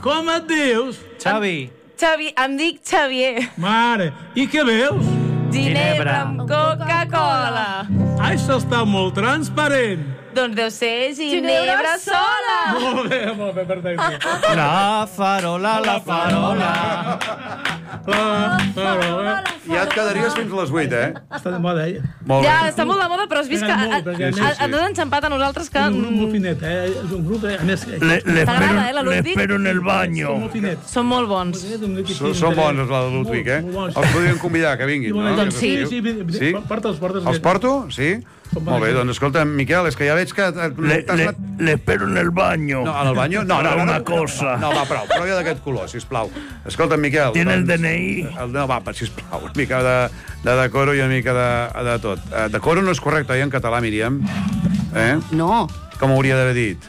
Com et dius? Xavi. Xavi, em dic Xavier. Mare, i què veus? Ginebra amb Coca-Cola. Això està molt transparent. Doncs deu ser ginebra sola. Molt bé, perfecte. La farola, la farola. Ja et quedaries fins a les 8, Està de moda, Molt bé. Ja, està molt de moda, però has vist que ens han enxampat a nosaltres que... Un grup molt finet, És un grup, a més... T'agrada, la Ludwig? L'espero en el baño. Molt finet. Són molt bons. Són bons, els de Ludwig, Els podríem convidar que vinguin, no? Doncs sí. Sí? Porta'ls. Els porto? Sí? Molt bé, doncs escolta, Miquel, és que ja veig que... L'espero en el baño. No, en el baño? No. Una cosa. No, va, prou ja d'aquest color, sisplau. Escolta, Miquel... Tiene el DNI? No, va, sisplau, una mica de decoro i una mica de tot. Decoro no és correcte, en català, Míriam? No. Com ho hauria d'haver dit?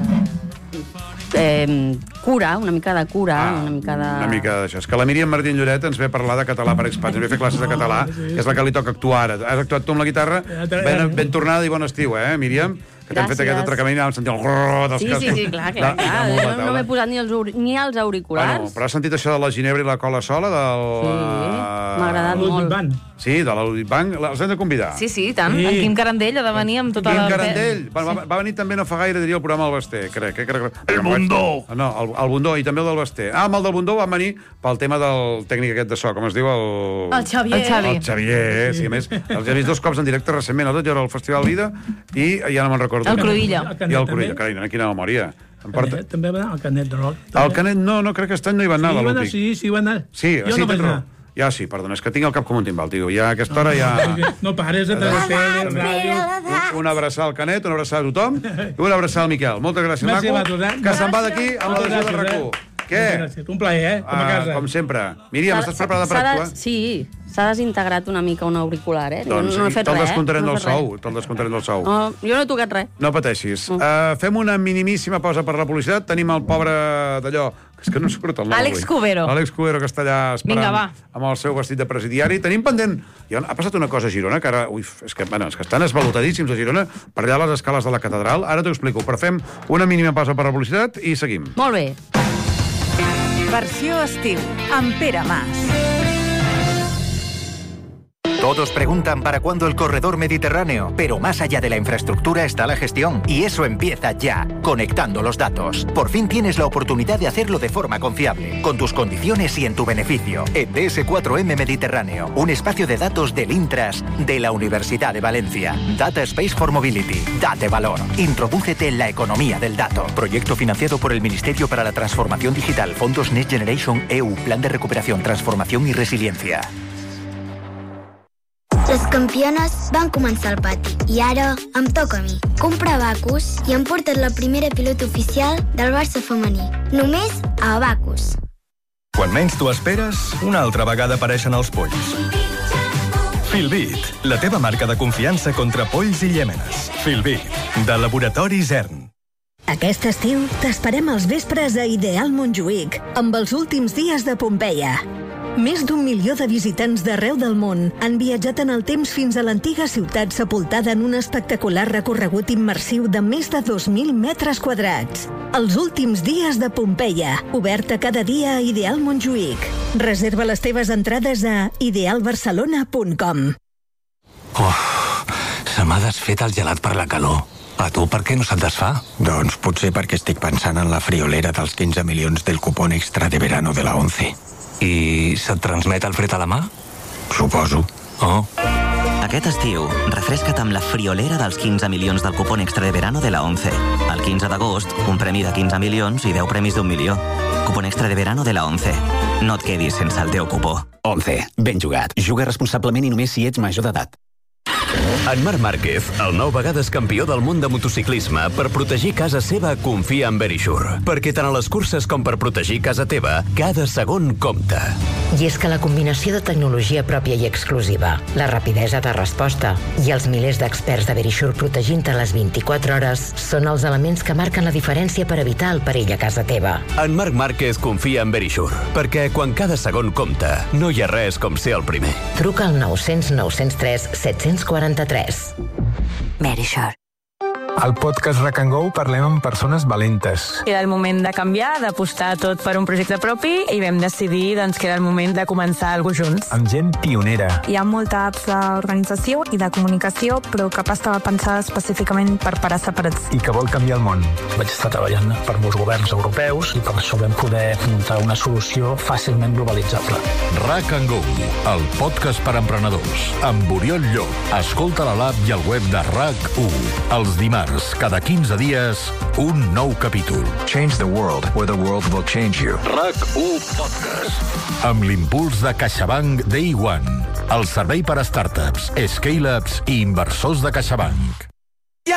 Cura, una mica de cura, una mica de... Una mica d'això. És que la Míriam Martín Lloret ens ve a parlar de català per expats, ens ve a fer classes de català, que és la que li toca actuar ara. Has actuat tu amb la guitarra? Ben tornada i bon estiu, Míriam? Que t'hem fet aquest atracament i vam sentir el grrrr dels cascos. Sí, clar. No m'he posat ni els auriculars. Però has sentit això de la ginebra i la cola sola? Sí, m'ha agradat molt. Sí, de la Ludwig Bank. Els hem de convidar. Sí, tant. En Quim Carandell ha de venir amb tota la... Quim Carandell. Va venir també no fa gaire, diria, el programa del Basté, crec. El Bundó. No, el Bundó i també el del Basté. Amb el del Bundó van venir pel tema del tècnic aquest de so, com es diu? El Xavier. El Xavier, sí, a més. Els he vist 2 cops en directe recentment, jo era al Festival Vida i ja no me'n recordo. El Cruïlla. I el Cruïlla, carai, quina memòria. També va anar al Canet de Roc. El Canet no, crec que aquest any no hi va anar, la Ludwig. Sí, va anar. Sí, tens raó. Ja sí, perdona, és que tinc el cap com un timbal, tio. Ja a aquesta hora ja... No pares de televisió, ràdio... Una abraçada al Canet, una abraçada a tothom i una abraçada al Miquel. Moltes gràcies, maco, que se'n va d'aquí amb l'adhesió de RAC1. Què? Un plaer, com a casa. Com sempre. Míriam, estàs preparada per actuar? Sí, s'ha desintegrat una mica un auricular, Doncs no he fet res, te'l descomptarem del sou. Jo no he tocat res. No pateixis. Fem una minimíssima pausa per la publicitat. Tenim el pobre d'allò... És que no surt el nom. Àlex Cubero. Àlex Cubero, que està allà esperant. Vinga, va. Amb el seu vestit de presidiari. Tenim pendent... Ha passat una cosa a Girona, que ara... És que estan esvalotadíssims a Girona, per allà a les escales de la catedral. Ara t'ho explico, però fem una mínima pausa per la publicitat i seguim. Molt bé. Versió estiu, amb Pere Mas. Todos preguntan para cuándo el corredor mediterráneo, pero más allá de la infraestructura está la gestión, y eso empieza ya, conectando los datos. Por fin tienes la oportunidad de hacerlo de forma confiable, con tus condiciones y en tu beneficio. En DS4M Mediterráneo, un espacio de datos del Intras de la Universidad de Valencia. Data Space for Mobility. Date valor. Introdúcete en la economía del dato. Proyecto financiado por el Ministerio para la Transformación Digital, Fondos Next Generation EU, Plan de Recuperación, Transformación y Resiliencia. Les campiones van començar al pati i ara em toca a mi. Compra Abacus i em porten la primera pilota oficial del Barça femení. Només a Abacus. Quan menys t'ho esperes, una altra vegada apareixen els polls. Filbit, la teva marca de confiança contra polls i llèmenes. Filbit, de Laboratori Zern. Aquest estiu t'esperem als vespres a Ideal Montjuïc, amb els últims dies de Pompeia. Més d'1 milió de visitants d'arreu del món han viatjat en el temps fins a l'antiga ciutat sepultada en un espectacular recorregut immersiu de més de 2.000 metres quadrats. Els últims dies de Pompeia, oberta cada dia a Ideal Montjuïc. Reserva les teves entrades a idealbarcelona.com. Se m'ha desfet el gelat per la calor. A tu per què no se't desfà? Doncs potser perquè estic pensant en la friolera dels 15 milions del cupón extra de verano de la 11. I se't transmet el fred a la mà? Suposo. Aquest estiu, refresca't amb la friolera dels 15 milions del cupón extra de verano de la 11. El 15 d'agost, un premi de 15 milions i 10 premis d'1 milió. Cupón extra de verano de la 11. No et quedis sense el teu cupó. 11. Ben jugat. Juga responsablement i només si ets major d'edat. En Marc Márquez, el 9 vegades campió del món de motociclisme, per protegir casa seva confia en Verisure. Perquè tant a les curses com per protegir casa teva, cada segon compta. I és que la combinació de tecnologia pròpia i exclusiva, la rapidesa de resposta i els milers d'experts de Verisure protegint-te les 24 hores són els elements que marquen la diferència per evitar el perill a casa teva. En Marc Márquez confia en Verisure, perquè quan cada segon compta, no hi ha res com ser el primer. Truca al 900 903 743. Verisure. Al podcast Rack and Go parlem amb persones valentes. Era el moment de canviar, d'apostar tot per un projecte propi i vam decidir que era el moment de començar alguna cosa junts. Amb gent pionera. Hi ha molta apps d'organització i de comunicació, però cap estava pensada específicament per parar separats. I que vol canviar el món. Vaig estar treballant per molts governs europeus i per això vam poder muntar una solució fàcilment globalitzable. Rack and Go, el podcast per emprenedors, amb Oriol Llop. Escolta a l'app i al web de RAC1. Els dimarts, cada 15 dies, un nou capítol. Change the world, or the world will change you. RAC1 Podcast. Amb l'impuls de CaixaBank Day One, el servei per a startups, scale-ups i inversors de CaixaBank.